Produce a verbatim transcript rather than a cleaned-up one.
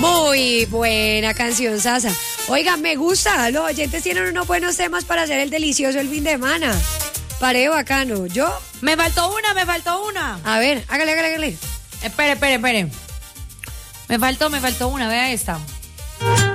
Muy buena canción, Sasa. Oiga, me gusta. Los oyentes tienen unos buenos temas para hacer el delicioso el fin de semana. Paré bacano. ¿Yo? Me faltó una, me faltó una. A ver, hágale, hágale, hágale. Espere, espere, espere. Me faltó, me faltó una, vea esta.